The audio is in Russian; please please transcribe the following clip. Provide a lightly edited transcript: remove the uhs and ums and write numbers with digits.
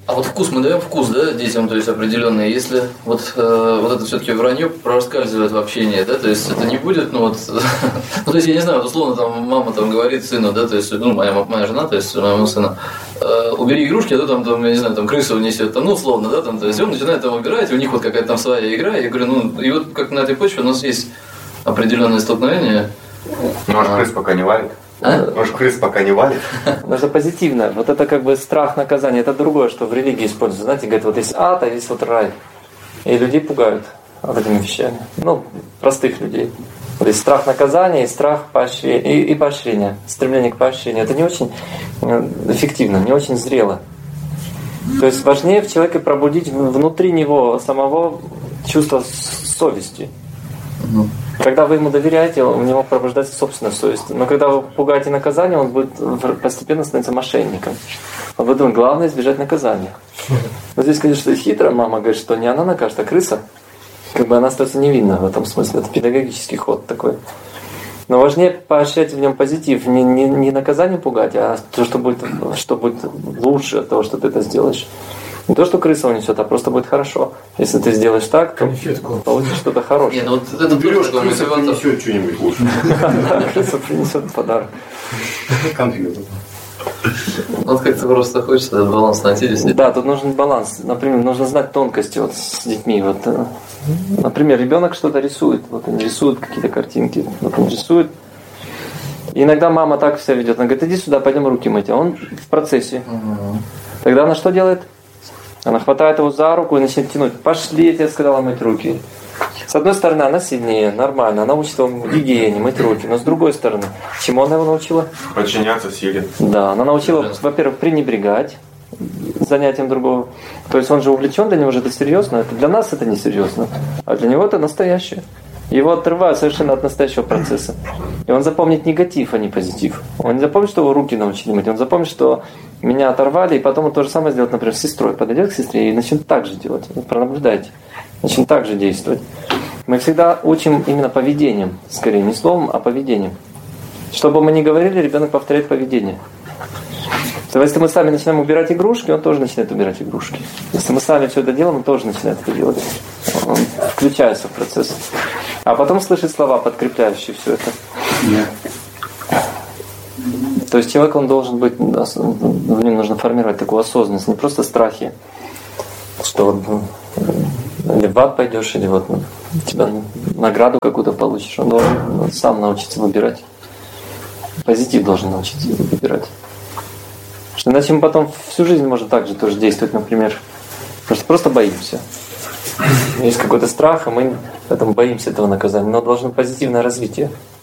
А вот вкус, мы даем вкус, да, детям, то есть определенный. Если вот это все-таки вранье проскальзывает в общении, да, то есть это не будет, ну то есть я не знаю, вот условно там мама там говорит сыну, да, то есть, моя жена, то есть моему сыну, убери игрушки, а то там, я не знаю, там крысу внесет, там, условно, да, там, то есть он начинает там убирать, у них вот какая-то там своя игра, я говорю, и вот как на этой почве у нас есть определенное столкновение. Может, крыс пока не валит? Может, крыс пока не валит? Нужно позитивно. Вот это как бы страх наказания. Это другое, что в религии используют. Знаете, говорят, вот есть ад, а есть вот рай. И людей пугают вот этими вещами. Простых людей. Вот есть страх наказания, и страх поощрения, и поощрения. Стремление к поощрению. Это не очень эффективно, не очень зрело. То есть важнее в человеке пробудить внутри него самого чувство совести. Когда вы ему доверяете, у него пробуждается собственная совесть. Но когда вы пугаете наказание, он будет постепенно становиться мошенником. Он будет думать, главное избежать наказания. Но здесь, конечно, хитрая мама говорит, что не она накажет, а крыса. Как бы она остается невинна в этом смысле. Это педагогический ход такой. Но важнее поощрять в нем позитив. Не наказание пугать, а то, что будет лучше от того, что ты это сделаешь. Не то, что крыса унесет, а просто будет хорошо. Если ты сделаешь так, то получишь что-то хорошее. Нет, вот это берешь, крыса принесет что-нибудь лучше. Крыса принесет подарок. Конфету. Вот как-то просто хочется этот баланс найти здесь. Да, тут нужен баланс. Например, нужно знать тонкости вот с детьми. Вот, например, ребенок что-то рисует. Вот он рисует какие-то картинки. Вот он рисует. И иногда мама так себя ведет. Она говорит, иди сюда, пойдем руки мыть. А он в процессе. Тогда она что делает? Она хватает его за руку и начинает тянуть. Пошли, я тебе сказала мыть руки. С одной стороны, она сильнее, нормально. Она учит его гигиене, мыть руки. Но с другой стороны, чему она его научила? Подчиняться силе. Да, она научила, во-первых, пренебрегать занятием другого. То есть он же увлечен, для него же это серьезно. Это для нас это не серьезно. А для него это настоящее. Его отрывают совершенно от настоящего процесса. И он запомнит негатив, а не позитив. Он не запомнит, что его руки научили мыть. Он запомнит, что меня оторвали, и потом он то же самое сделает, например, с сестрой. Подойдет к сестре и начнет так же делать. Пронаблюдайте. Начнет так же действовать. Мы всегда учим именно поведением. Скорее, не словом, а поведением. Что бы мы ни говорили, ребенок повторяет поведение. То есть, если мы сами начинаем убирать игрушки, он тоже начинает убирать игрушки. Если мы сами все это делаем, он тоже начинает это делать. Он включается в процесс. А потом слышит слова, подкрепляющие все это. Нет. То есть человек, он должен быть, в нем нужно формировать такую осознанность, не просто страхи, что или в ад пойдешь, или вот тебя награду какую-то получишь. Он должен сам научиться выбирать. Позитив должен научиться выбирать. Потому что иначе мы потом всю жизнь можем так же тоже действовать, например. Просто боимся. Есть какой-то страх, а мы поэтому боимся этого наказания. Но должно быть позитивное развитие.